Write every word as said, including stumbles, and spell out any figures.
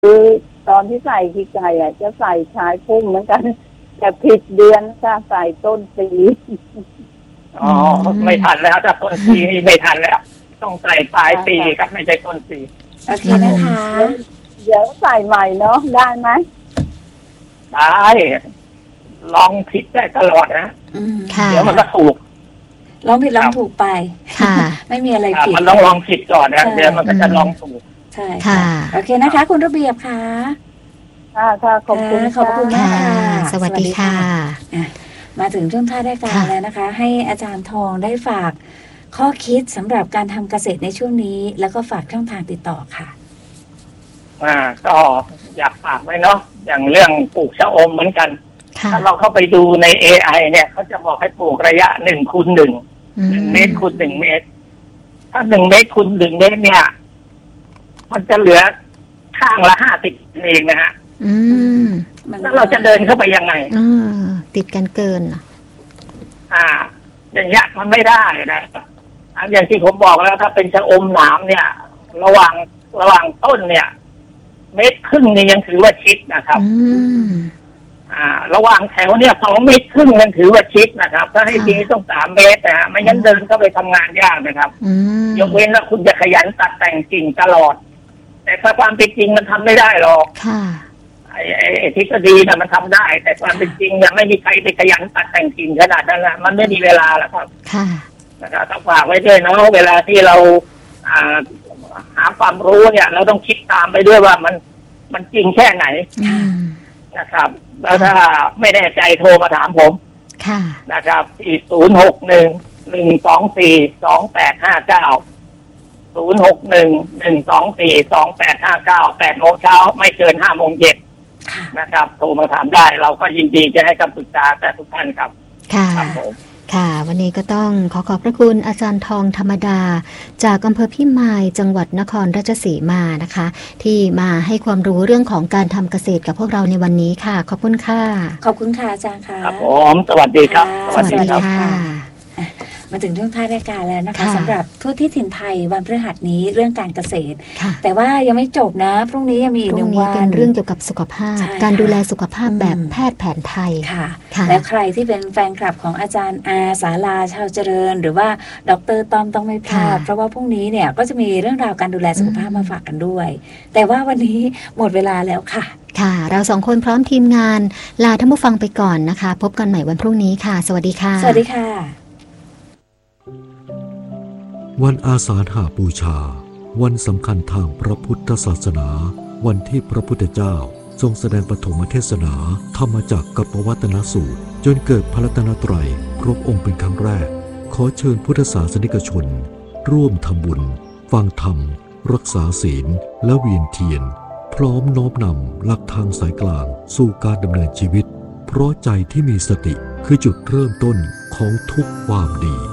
คือตอนที่ใส่ขี้ไก่อ่ะจะใส่ชายพุ่มเหมือนกันแต่ผิดเดือนถ้าใส่ต้นปีอ๋อไม่ทันแล้วถ้าต้นปีไม่ทันแล้วต้องใส่ปลายปีครับไม่ใช่ต้นปีโอเคนะคะเดี๋ยวใส่ใหม่เนาะได้ไหมได้ลองผิดได้ตลอดนะเดี๋ยวมันก็ถูกลองผิดลองถูกไปค่ะไม่มีอะไรผิดมันต้องลองผิดก่อนนะเดี๋ยวมันก็จะลองถูกใช่ค่ะโอเคนะคะคุณระเบียบค่ะค่ะค่ะขอบคุณขอบคุณมากค่ะสวัสดีค่ะมาถึงช่วงท้ายรายการแล้วนะคะให้อาจารย์ทองได้ฝากข้อคิดสำหรับการทำเกษตรในช่วงนี้แล้วก็ฝากช่องทางติดต่อค่ะอ่าก็อยากฝากไว้เนาะอย่างเรื่องปลูกชะอมเหมือนกันถ้าเราเข้าไปดูใน เอ ไอ เนี่ยเขาจะบอกให้ปลูกระยะหนึ่งคูณหนึ่งหนึ่งเมตรคูณหนึ่งเมตรถ้าหนึ่งเมตรคูณหนึ่งเมตรเนี่ยมันจะเหลือข้างละห้าสิบเองนะฮะอืมแล้วเราจะเดินเข้าไปยังไงอ่าติดกันเกินอ่าอย่างเงี้ยมันไม่ได้นะอย่างที่ผมบอกแล้วถ้าเป็นชะอมหนามเนี่ยระหว่างระหว่างต้นเนี่ยเมตรครึ่งนี่ยังถือว่าชิดนะครับอืมอ่าระหว่างแถวเนี่ยสองเมตรครึ่งยังถือว่าชิดนะครับถ้าให้ดีต้องสามเมตรนะฮะไม่งั้นเดินเข้าไปทำงานยากนะครับยกเว้นว่าคุณจะขยันตัดแต่งกิ่งตลอดแต่ถ้าความเป็นจริงมันทำไม่ได้หรอกค่ะไอ้ไอ้ทฤษฎีน่ะมันทำได้แต่ความเป็นจริงเนี่ยไม่มีใครไปขยันตัดแต่งกิ่งขนาดนั้นนะมันไม่มีเวลาหรอกครับค่ะนะครับต้องฝากไว้ด้วยเนาะเวลาที่เราอ่าหาความรู้เนี่ยเราต้องคิดตามไปด้วยว่ามันมันจริงแค่ไหนนะครับแล้วถ้าไม่แน่ใจโทรมาถามผมนะครับที่ศูนย์หกหนึ่งหนึ่งสองสี่สองแปดห้าเก้าศูนย์หกหนึ่งหนึ่งสองสี่สองแปดห้าเก้าแปดโมงเช้าไม่เกินห้าโมงเย็นนะครับโทรมาถามได้เราก็ยินดีจะให้คำปรึกษาแต่ทุกท่านครับค่ะค่ะวันนี้ก็ต้องขอขอบพระคุณอาจารย์ทองธรรมดาจากอำเภอพิมายจังหวัดนครราชสีมานะคะที่มาให้ความรู้เรื่องของการทำเกษตรกับพวกเราในวันนี้ค่ะขอบคุณค่ะขอบคุณค่ะอาจารย์ค่ะครับผมสวัสดีครับสวัสดีค่ะมาถึงช่วงท้ายรายการแล้วนะคะสำหรับทั่วที่ถิ่นไทยวันพฤหัสนี้เรื่องการเกษตรแต่ว่ายังไม่จบนะพรุ่งนี้ยังมีอีกหนึ่งวันเป็นเรื่องเกี่ยวกับสุขภาพการดูแลสุขภาพแบบแพทย์แผนไทยค่ะและใครที่เป็นแฟนคลับของอาจารย์อาสาลาชาวเจริญหรือว่าดร.ต้อมต้องไม่พลาดเพราะว่าพรุ่งนี้เนี่ยก็จะมีเรื่องราวการดูแลสุขภาพมาฝากกันด้วยแต่ว่าวันนี้หมดเวลาแล้วค่ะค่ะเราสองคนพร้อมทีมงานลาท่านผู้ฟังไปก่อนนะคะพบกันใหม่วันพรุ่งนี้ค่ะสวัสดีค่ะสวัสดีค่ะวันอาสาฬหบูชาวันสำคัญทางพระพุทธศาสนาวันที่พระพุทธเจ้าทรงแสดงปฐมเทศนาธรรมจักรกับปวัตนสูตรจนเกิดพระรัตนตรัยครบองค์เป็นครั้งแรกขอเชิญพุทธศาสนิกชนร่วมทำบุญฟังธรรมรักษาศีลและเวียนเทียนพร้อมน้อมนำหลักทางสายกลางสู่การดำเนินชีวิตเพราะใจที่มีสติคือจุดเริ่มต้นของทุกความดี